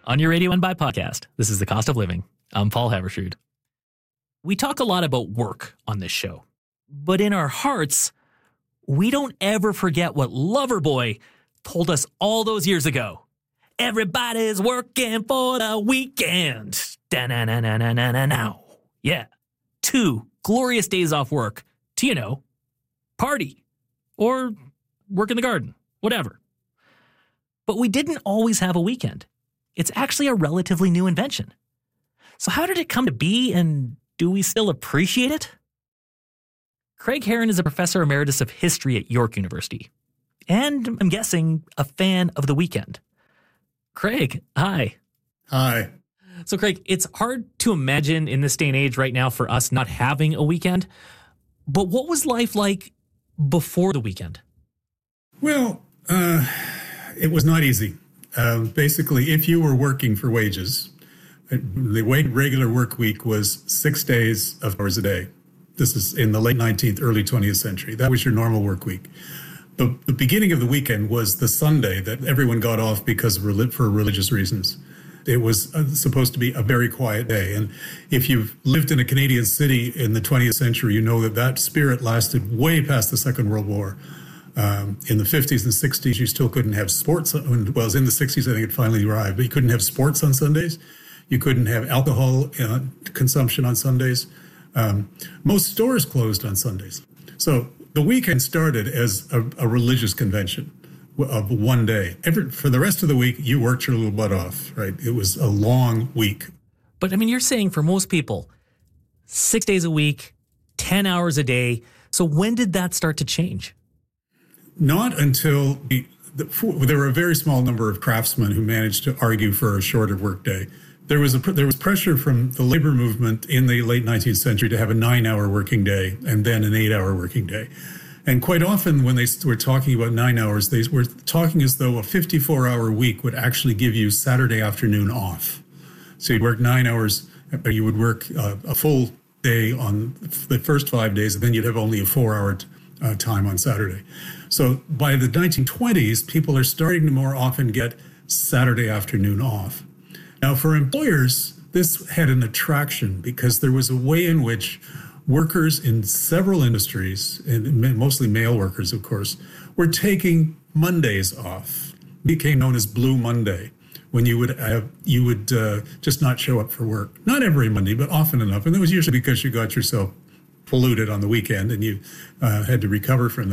on your Radio NBI podcast. This is The Cost of Living. I'm Paul Haberstrood. We talk a lot about work on this show, but in our hearts, we don't ever forget what Loverboy told us all those years ago. Everybody's working for the weekend. Da-na-na-na-na-na-now. Yeah. 2 glorious days off work to, party or work in the garden, whatever. But we didn't always have a weekend. It's actually a relatively new invention. So how did it come to be, and do we still appreciate it? Craig Heron is a professor emeritus of history at York University, and I'm guessing a fan of the weekend. Craig, hi. Hi. So Craig, it's hard to imagine in this day and age right now for us not having a weekend, but what was life like before the weekend? Well, it was not easy. Basically, if you were working for wages, the regular work week was 6 days of hours a day. This is in the late 19th, early 20th century. That was your normal work week. The beginning of the weekend was the Sunday that everyone got off because for religious reasons. It was supposed to be a very quiet day. And if you've lived in a Canadian city in the 20th century, you know that spirit lasted way past the Second World War. In the 50s and 60s, you still couldn't have sports. Well, it was in the 60s, I think it finally arrived, but you couldn't have sports on Sundays. You couldn't have alcohol consumption on Sundays. Most stores closed on Sundays. So the weekend started as a religious convention of one day. For the rest of the week, you worked your little butt off, right? It was a long week. But I mean, you're saying for most people, 6 days a week, 10 hours a day. So when did that start to change? Not until there were a very small number of craftsmen who managed to argue for a shorter workday. There was pressure from the labor movement in the late 19th century to have a 9-hour working day and then an 8-hour working day. And quite often when they were talking about 9 hours, they were talking as though a 54-hour week would actually give you Saturday afternoon off. So you'd work 9 hours, you would work a full day on the first 5 days, and then you'd have only a 4-hour time on Saturday. So by the 1920s, people are starting to more often get Saturday afternoon off. Now, for employers, this had an attraction because there was a way in which workers in several industries, and mostly male workers, of course, were taking Mondays off. It became known as Blue Monday, when you would just not show up for work. Not every Monday, but often enough. And that was usually because you got yourself polluted on the weekend and you had to recover from that.